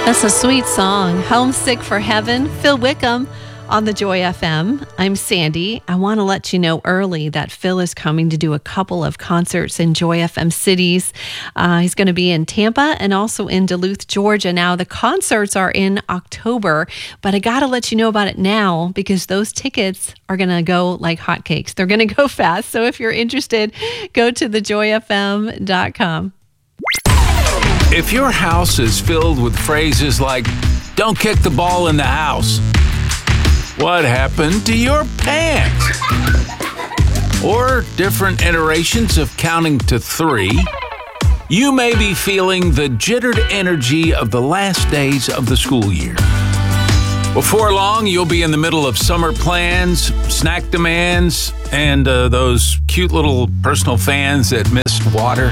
That's a sweet song. Homesick for Heaven, Phil Wickham on the Joy FM. I'm Sandy. I want to let you know early that Phil is coming to do a couple of concerts in Joy FM cities. He's going to be in Tampa and also in Duluth, Georgia. Now, the concerts are in October, but I got to let you know about it now because those tickets are going to go like hotcakes. They're going to go fast. So if you're interested, go to thejoyfm.com. If your house is filled with phrases like, "Don't kick the ball in the house," "What happened to your pants?" or different iterations of counting to 3, you may be feeling the jittered energy of the last days of the school year. Before long, you'll be in the middle of summer plans, snack demands, and those cute little personal fans that missed water.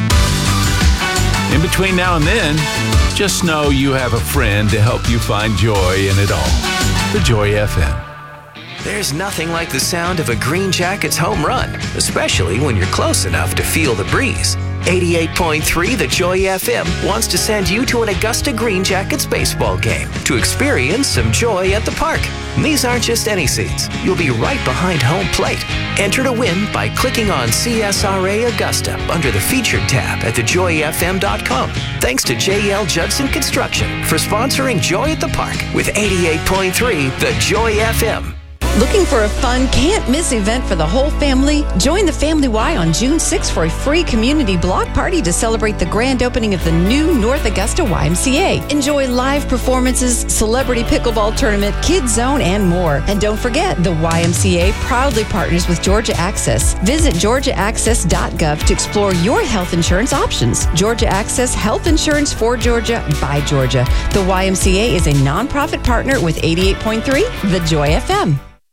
In between now and then, just know you have a friend to help you find joy in it all. The Joy FM. There's nothing like the sound of a Green Jackets home run, especially when you're close enough to feel the breeze. 88.3 The Joy FM wants to send you to an Augusta Green Jackets baseball game to experience some joy at the park. And these aren't just any seats. You'll be right behind home plate. Enter to win by clicking on CSRA Augusta under the Featured tab at thejoyfm.com. Thanks to JL Judson Construction for sponsoring Joy at the Park with 88.3 The Joy FM. Looking for a fun, can't-miss event for the whole family? Join the Family Y on June 6th for a free community block party to celebrate the grand opening of the new North Augusta YMCA. Enjoy live performances, celebrity pickleball tournament, kids zone, and more. And don't forget, the YMCA proudly partners with Georgia Access. Visit georgiaaccess.gov to explore your health insurance options. Georgia Access, health insurance for Georgia, by Georgia. The YMCA is a nonprofit partner with 88.3 The Joy FM.